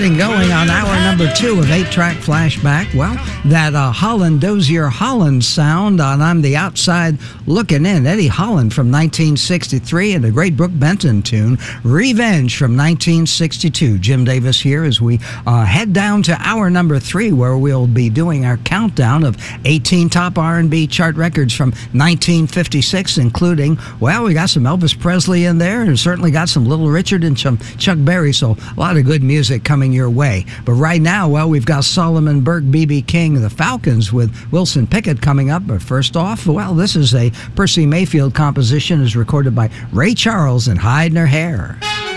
getting going on hour number 2 of 8-Track Flashback. Well, that Holland Dozier Holland sound on I'm the Outside Looking In. Eddie Holland from 1963 and a great Brooke Benton tune, Revenge from 1962. Jim Davis here as we head down to hour number 3, where we'll be doing our countdown of 18 top R&B chart records from 1956, including, well, we got some Elvis Presley in there and certainly got some Little Richard and some Chuck Berry, so a lot of good music coming your way. But right now, well, we've got Solomon Burke, B.B. King, the Falcons with Wilson Pickett coming up. But first off, well, this is a Percy Mayfield composition, is recorded by Ray Charles and Hide in Her Hair.